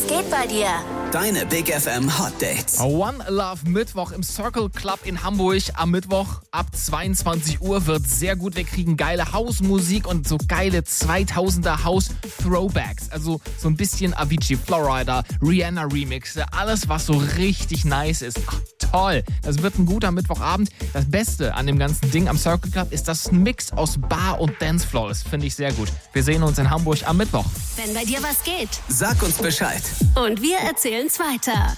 geht bei dir? Deine Big FM Hot Dates. One Love Mittwoch im Circle Club in Hamburg. Am Mittwoch ab 22 Uhr wird sehr gut. Wir kriegen geile Hausmusik und so geile 2000er House-Throwbacks. Also so ein bisschen Avicii, Florida, Rihanna Remixe. Alles, was so richtig nice ist. Ach, toll. Das wird ein guter Mittwochabend. Das Beste an dem ganzen Ding am Circle Club ist das Mix aus Bar und Dancefloor. Das finde ich sehr gut. Wir sehen uns in Hamburg am Mittwoch. Wenn bei dir was geht. Sag uns Bescheid. Und wir erzählen's weiter.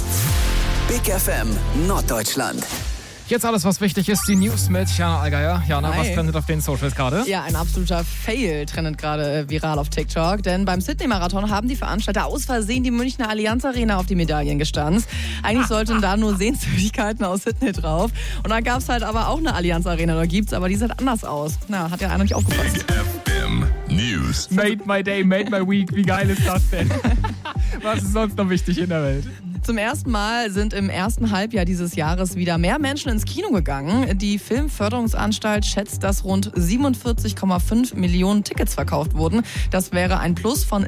Big FM Norddeutschland. Jetzt alles, was wichtig ist, die News mit Jana Allgeier. Jana, was trendet auf den Socials gerade? Ja, ein absoluter Fail trendet gerade viral auf TikTok. Denn beim Sydney-Marathon haben die Veranstalter aus Versehen die Münchner Allianz Arena auf die Medaillen gestanzt. Eigentlich sollten da nur Sehenswürdigkeiten aus Sydney drauf. Und dann gab es halt aber auch eine Allianz Arena, oder gibt's, aber die sieht anders aus. Na, hat ja einer nicht aufgepasst. Big FM News. Made my day, made my week. Wie geil ist das denn? Was ist sonst noch wichtig in der Welt? Zum ersten Mal sind im ersten Halbjahr dieses Jahres wieder mehr Menschen ins Kino gegangen. Die Filmförderungsanstalt schätzt, dass rund 47,5 Millionen Tickets verkauft wurden. Das wäre ein Plus von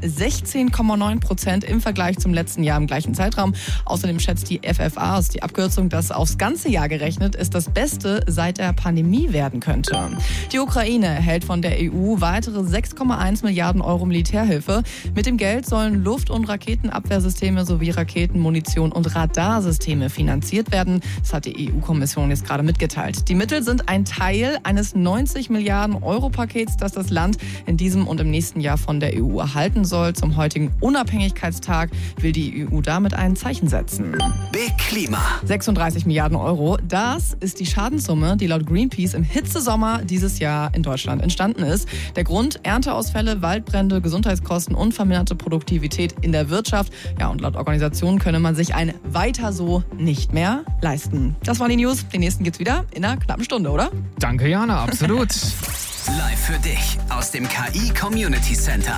16,9% im Vergleich zum letzten Jahr im gleichen Zeitraum. Außerdem schätzt die FFA, ist die Abkürzung, dass aufs ganze Jahr gerechnet es das Beste seit der Pandemie werden könnte. Die Ukraine erhält von der EU weitere 6,1 Milliarden Euro Militärhilfe. Mit dem Geld sollen Luft- und Raketenabwehrsysteme sowie Raketen, Munition und Radarsysteme finanziert werden. Das hat die EU-Kommission jetzt gerade mitgeteilt. Die Mittel sind ein Teil eines 90 Milliarden Euro Pakets, das das Land in diesem und im nächsten Jahr von der EU erhalten soll. Zum heutigen Unabhängigkeitstag will die EU damit ein Zeichen setzen. Big Klima. 36 Milliarden Euro, das ist die Schadenssumme, die laut Greenpeace im Hitzesommer dieses Jahr in Deutschland entstanden ist. Der Grund: Ernteausfälle, Waldbrände, Gesundheitskosten und verminderte Produktivität in der Wirtschaft. Ja, und laut Organisation könne man sich ein Weiter so nicht mehr leisten. Das waren die News. Den nächsten gibt's wieder in einer knappen Stunde, oder? Danke, Jana, absolut. Live für dich aus dem KI Community Center.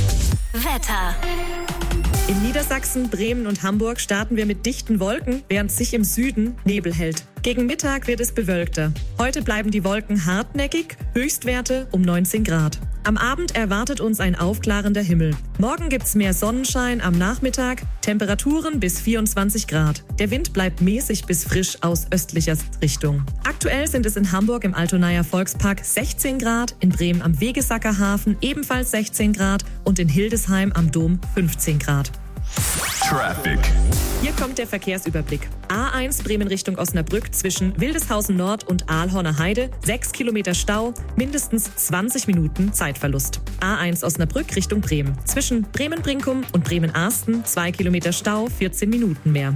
Wetter. In Niedersachsen, Bremen und Hamburg starten wir mit dichten Wolken, während sich im Süden Nebel hält. Gegen Mittag wird es bewölkter. Heute bleiben die Wolken hartnäckig, Höchstwerte um 19 Grad. Am Abend erwartet uns ein aufklarender Himmel. Morgen gibt's mehr Sonnenschein am Nachmittag, Temperaturen bis 24 Grad. Der Wind bleibt mäßig bis frisch aus östlicher Richtung. Aktuell sind es in Hamburg im Altonaer Volkspark 16 Grad, in Bremen am Wegesacker Hafen ebenfalls 16 Grad und in Hildesheim am Dom 15 Grad. Traffic. Hier kommt der Verkehrsüberblick. A1 Bremen Richtung Osnabrück zwischen Wildeshausen Nord und Aalhorner Heide. 6 Kilometer Stau, mindestens 20 Minuten Zeitverlust. A1 Osnabrück Richtung Bremen. Zwischen Bremen-Brinkum und Bremen-Arsten 2 Kilometer Stau, 14 Minuten mehr.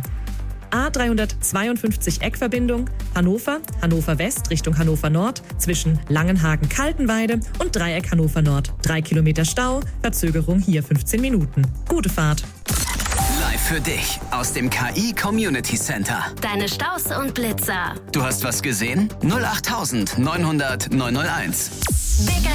A352 Eckverbindung Hannover, Hannover West Richtung Hannover Nord zwischen Langenhagen-Kaltenweide und Dreieck Hannover Nord. 3 Kilometer Stau, Verzögerung hier 15 Minuten. Gute Fahrt. Live für dich aus dem KI Community Center. Deine Staus und Blitzer. Du hast was gesehen? 08900 901. Big